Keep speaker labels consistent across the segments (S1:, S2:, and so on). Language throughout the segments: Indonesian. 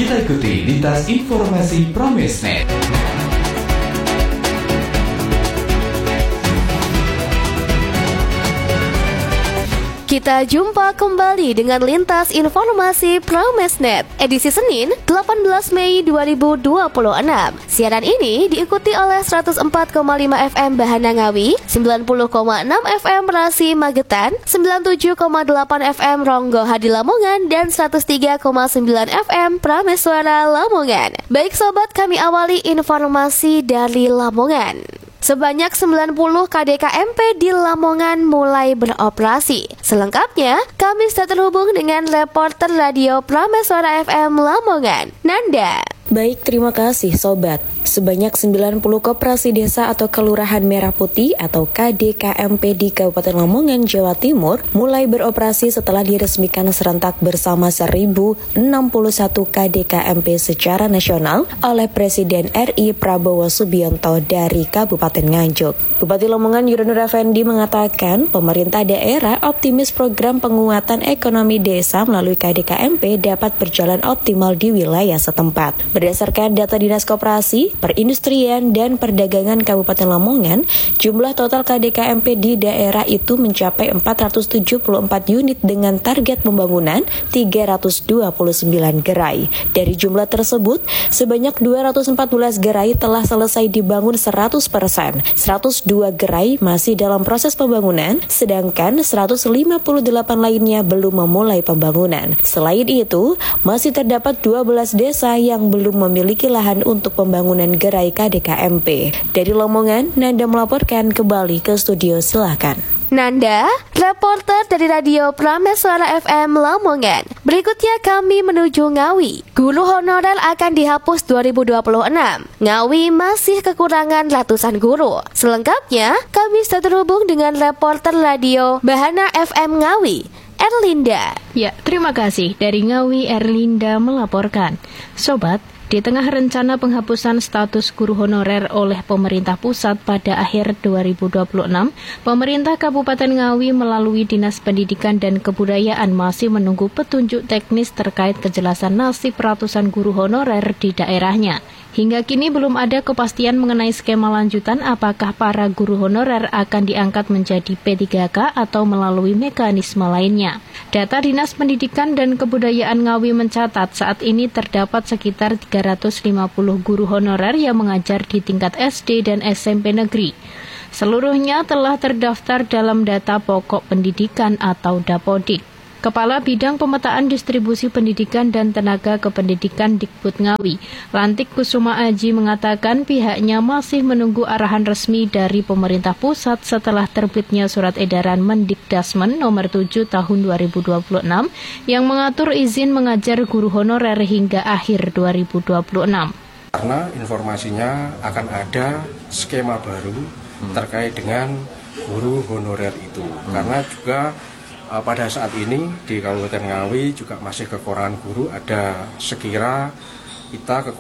S1: Kita ikuti lintas informasi Pramesnet.
S2: Kita jumpa kembali dengan lintas informasi Pramesnet edisi Senin 18 Mei 2026. Siaran ini diikuti oleh 104,5 FM Bahana Ngawi, 90,6 FM Rasi Magetan, 97,8 FM Ronggo Hadi Lamongan, dan 103,9 FM Prameswara Lamongan. Baik sobat, kami awali informasi dari Lamongan. Sebanyak 90 KDKMP di Lamongan mulai beroperasi. Selengkapnya, kami sudah terhubung dengan reporter radio Prameswara FM Lamongan, Nanda.
S3: Baik, terima kasih sobat. Sebanyak 90 koperasi desa atau kelurahan Merah Putih atau KDKMP di Kabupaten Lamongan, Jawa Timur mulai beroperasi setelah diresmikan serentak bersama 1061 KDKMP secara nasional oleh Presiden RI Prabowo Subianto dari Kabupaten Nganjuk. Bupati Lamongan Yuronur Effendi mengatakan pemerintah daerah optimis program penguatan ekonomi desa melalui KDKMP dapat berjalan optimal di wilayah setempat. Berdasarkan data Dinas Koperasi, Perindustrian dan Perdagangan Kabupaten Lamongan, jumlah total KDKMP di daerah itu mencapai 474 unit dengan target pembangunan 329 gerai. Dari jumlah tersebut, sebanyak 214 gerai telah selesai dibangun 100%, 102 gerai masih dalam proses pembangunan, sedangkan 158 lainnya belum memulai pembangunan. Selain itu, masih terdapat 12 desa yang belum memiliki lahan untuk pembangunan gerai KDKMP. Dari Lamongan, Nanda melaporkan kembali ke studio, silahkan.
S2: Nanda, reporter dari Radio Prameswara FM Lamongan. Berikutnya kami menuju Ngawi. Guru honorer akan dihapus 2026. Ngawi masih kekurangan ratusan guru. Selengkapnya, kami sudah terhubung dengan reporter radio Bahana FM Ngawi, Erlinda.
S4: Ya, terima kasih. Dari Ngawi, Erlinda melaporkan. Sobat, di tengah rencana penghapusan status guru honorer oleh pemerintah pusat pada akhir 2026, pemerintah Kabupaten Ngawi melalui Dinas Pendidikan dan Kebudayaan masih menunggu petunjuk teknis terkait kejelasan nasib ratusan guru honorer di daerahnya. Hingga kini belum ada kepastian mengenai skema lanjutan apakah para guru honorer akan diangkat menjadi P3K atau melalui mekanisme lainnya. Data Dinas Pendidikan dan Kebudayaan Ngawi mencatat saat ini terdapat sekitar 350 guru honorer yang mengajar di tingkat SD dan SMP negeri. Seluruhnya telah terdaftar dalam data pokok pendidikan atau Dapodik. Kepala Bidang Pemetaan Distribusi Pendidikan dan Tenaga Kependidikan Dikbud Ngawi, Lantik Kusuma Aji mengatakan pihaknya masih menunggu arahan resmi dari pemerintah pusat setelah terbitnya surat edaran Mendikdasmen nomor 7 tahun 2026 yang mengatur izin mengajar guru honorer hingga akhir 2026.
S5: Karena informasinya akan ada skema baru terkait dengan guru honorer itu. Karena juga pada saat ini di Kabupaten Ngawi juga masih kekurangan guru, ada sekira 500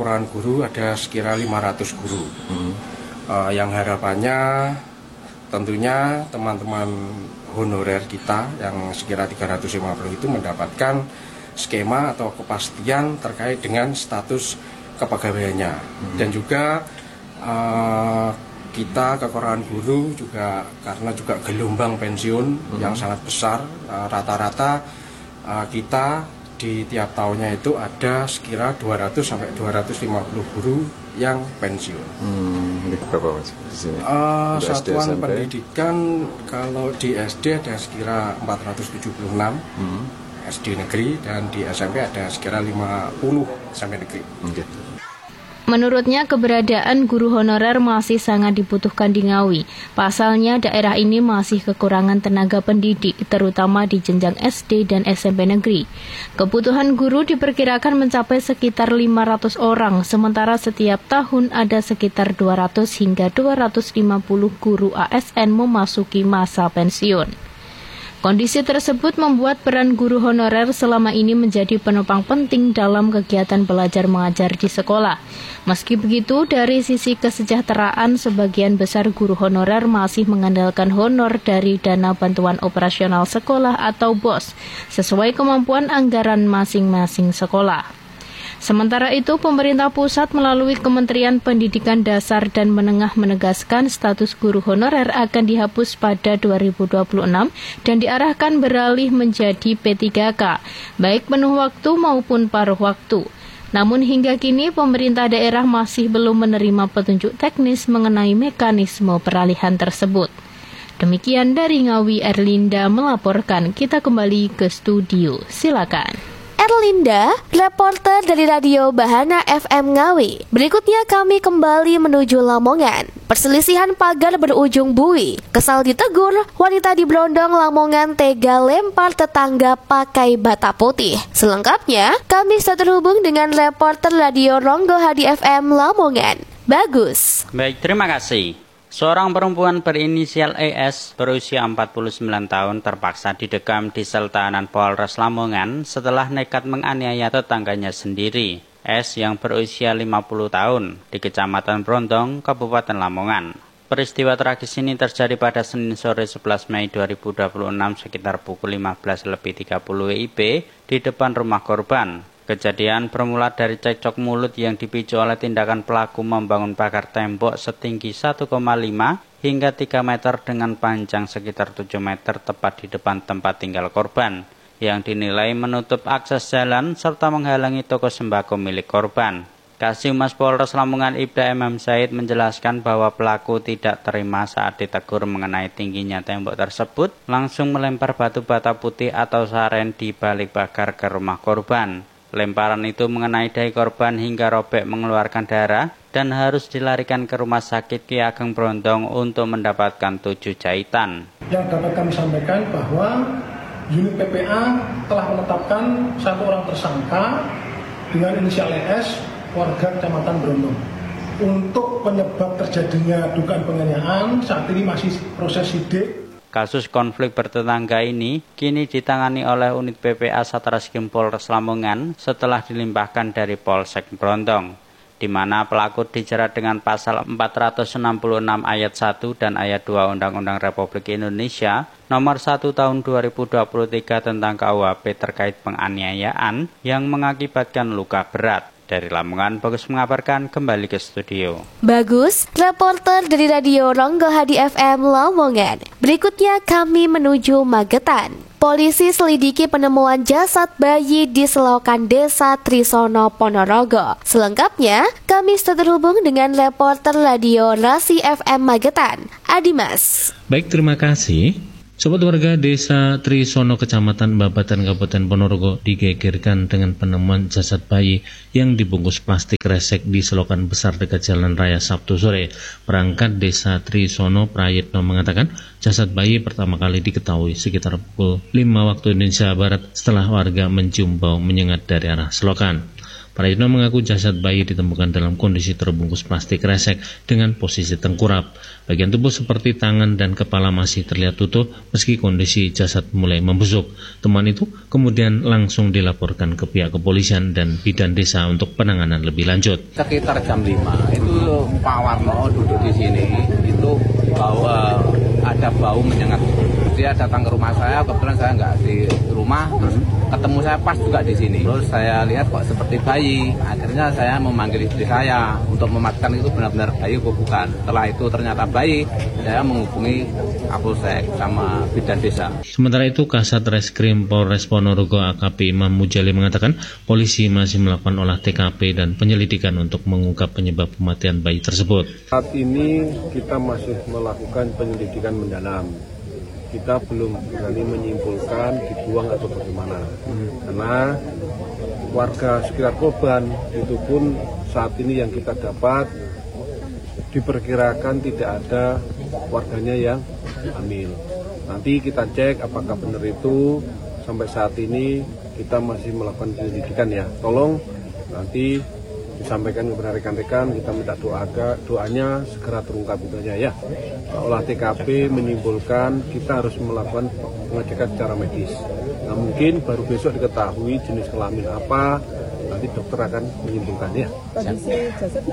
S5: guru. Yang harapannya tentunya teman-teman honorer kita yang sekira 350 itu mendapatkan skema atau kepastian terkait dengan status kepegawaiannya. Dan juga kita kekurangan guru juga karena juga gelombang pensiun yang sangat besar. Rata-rata kita di tiap tahunnya itu ada sekira 200 sampai 250 guru yang pensiun.
S6: Berapa mas?
S5: Satuan pendidikan kalau di SD ada sekira 476 SD negeri, dan di SMP ada sekira 50 SMP negeri.
S4: Menurutnya, keberadaan guru honorer masih sangat dibutuhkan di Ngawi. Pasalnya, daerah ini masih kekurangan tenaga pendidik, terutama di jenjang SD dan SMP negeri. Kebutuhan guru diperkirakan mencapai sekitar 500 orang, sementara setiap tahun ada sekitar 200 hingga 250 guru ASN memasuki masa pensiun. Kondisi tersebut membuat peran guru honorer selama ini menjadi penopang penting dalam kegiatan belajar mengajar di sekolah. Meski begitu, dari sisi kesejahteraan, sebagian besar guru honorer masih mengandalkan honor dari dana bantuan operasional sekolah atau BOS, sesuai kemampuan anggaran masing-masing sekolah. Sementara itu, pemerintah pusat melalui Kementerian Pendidikan Dasar dan Menengah menegaskan status guru honorer akan dihapus pada 2026 dan diarahkan beralih menjadi P3K, baik penuh waktu maupun paruh waktu. Namun hingga kini pemerintah daerah masih belum menerima petunjuk teknis mengenai mekanisme peralihan tersebut. Demikian dari Ngawi, Erlinda melaporkan. Kita kembali ke studio. Silakan.
S2: Erlinda, reporter dari Radio Bahana FM Ngawi. Berikutnya kami kembali menuju Lamongan. Perselisihan pagar berujung bui. Kesal ditegur, wanita di Brondong Lamongan tega lempar tetangga pakai bata putih. Selengkapnya, kami sudah terhubung dengan reporter Radio Ronggo Hadi FM Lamongan. Bagus.
S7: Baik, terima kasih. Seorang perempuan berinisial ES berusia 49 tahun terpaksa didekam di sel tahanan Polres Lamongan setelah nekat menganiaya tetangganya sendiri, S yang berusia 50 tahun di Kecamatan Brondong, Kabupaten Lamongan. Peristiwa tragis ini terjadi pada Senin sore 11 Mei 2026 sekitar pukul 15.30 WIB di depan rumah korban. Kejadian bermula dari cekcok mulut yang dipicu oleh tindakan pelaku membangun pagar tembok setinggi 1,5 hingga 3 meter dengan panjang sekitar 7 meter tepat di depan tempat tinggal korban, yang dinilai menutup akses jalan serta menghalangi toko sembako milik korban. Kasih-Humas Polres Lamongan Ibda MM Said menjelaskan bahwa pelaku tidak terima saat ditegur mengenai tingginya tembok tersebut, langsung melempar batu bata putih atau saren di balik pagar ke rumah korban. Lemparan itu mengenai dahi korban hingga robek mengeluarkan darah dan harus dilarikan ke Rumah Sakit Ki Ageng Brondong untuk mendapatkan 7 jahitan.
S8: Yang dapat kami sampaikan bahwa unit PPA telah menetapkan 1 orang tersangka dengan inisial ES, warga Kecamatan Brondong. Untuk penyebab terjadinya dugaan penganiayaan, saat ini masih proses sidik.
S7: Kasus konflik bertetangga ini kini ditangani oleh unit PPA Satreskrim Polres Lamongan setelah dilimpahkan dari Polsek Brondong, di mana pelaku dijerat dengan pasal 466 ayat 1 dan ayat 2 Undang-Undang Republik Indonesia nomor 1 tahun 2023 tentang KUHP terkait penganiayaan yang mengakibatkan luka berat. Dari Lamongan, Bagus mengabarkan, kembali ke studio.
S2: Bagus, reporter dari Radio Ronggo Hadi FM Lamongan. Berikutnya kami menuju Magetan. Polisi selidiki penemuan jasad bayi di selokan Desa Trisono, Ponorogo. Selengkapnya, kami sudah terhubung dengan reporter Radio Rasi FM Magetan, Adimas.
S9: Baik, terima kasih. Sobat warga Desa Trisono, Kecamatan Babatan, Kabupaten Ponorogo digegerkan dengan penemuan jasad bayi yang dibungkus plastik kresek di selokan besar dekat Jalan Raya Sabtu sore. Perangkat Desa Trisono Prayitno mengatakan jasad bayi pertama kali diketahui sekitar pukul 5 waktu Indonesia Barat setelah warga mencium bau menyengat dari arah selokan. Prayitno mengaku jasad bayi ditemukan dalam kondisi terbungkus plastik kresek dengan posisi tengkurap. Bagian tubuh seperti tangan dan kepala masih terlihat utuh meski kondisi jasad mulai membusuk. Temuan itu kemudian langsung dilaporkan ke pihak kepolisian dan bidan desa untuk penanganan lebih lanjut.
S10: Sekitar jam 5 itu Pak Warno duduk di sini, itu ada bau menyengat. Dia datang ke rumah saya, kebetulan saya nggak di rumah, terus ketemu saya pas juga di sini. Terus saya lihat kok seperti bayi. Akhirnya saya memanggil istri saya untuk memastikan itu benar-benar bayi atau bukan. Setelah itu ternyata bayi, saya menghubungi Kapolsek sama bidan desa.
S9: Sementara itu, Kasat Reskrim Polres Ponorogo AKP Imam Mujali mengatakan polisi masih melakukan olah TKP dan penyelidikan untuk mengungkap penyebab kematian bayi tersebut.
S11: Saat ini kita masih melakukan penyelidikan mendalam. Kita belum berani menyimpulkan dibuang atau bagaimana, karena warga sekitar korban itu pun saat ini yang kita dapat diperkirakan tidak ada warganya yang hamil. Nanti kita cek apakah benar itu. Sampai saat ini kita masih melakukan penyelidikan ya. Tolong nanti disampaikan kepada rekan-rekan, kita minta doanya segera terungkap itu aja ya. Olah TKP menyimpulkan kita harus melakukan pengecekan secara medis. Nah, mungkin baru besok diketahui jenis kelamin apa, nanti dokter akan menyimpulkan ya.
S12: Kondisi jasad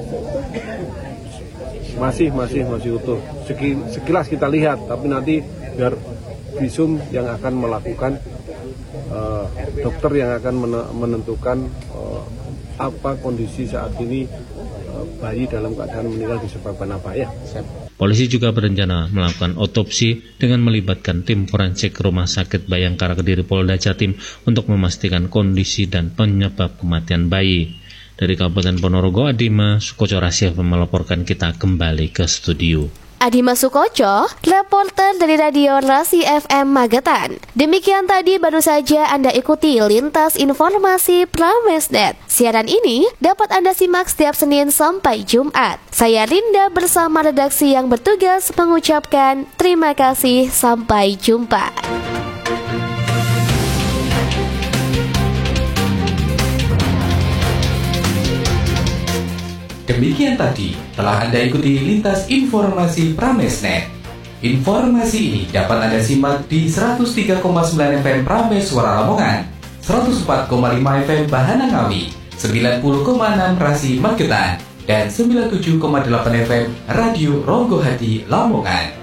S11: masih utuh. Sekilas kita lihat, tapi nanti biar visum yang akan melakukan dokter yang akan menentukan apa kondisi saat ini bayi dalam keadaan meninggal disebabkan apa ya.
S9: Polisi juga berencana melakukan otopsi dengan melibatkan tim forensik Rumah Sakit Bayangkara Kediri Polda Jatim untuk memastikan kondisi dan penyebab kematian bayi. Dari Kabupaten Ponorogo, Adima Sukoco Rasya melaporkan. Kita kembali ke studio.
S2: Adima Sukoco, reporter dari Radio Rasi FM Magetan. Demikian tadi baru saja Anda ikuti Lintas Informasi Pramesnet. Siaran ini dapat Anda simak setiap Senin sampai Jumat. Saya Rinda bersama redaksi yang bertugas mengucapkan terima kasih, sampai jumpa.
S1: Demikian tadi telah Anda ikuti Lintas Informasi Pramesnet. Informasi ini dapat Anda simak di 103,9 FM Prames Suara Lamongan, 104,5 FM Bahana Ngawi, 90,6 Rasi Magetan, dan 97,8 FM Radio Ronggo Hati Lamongan.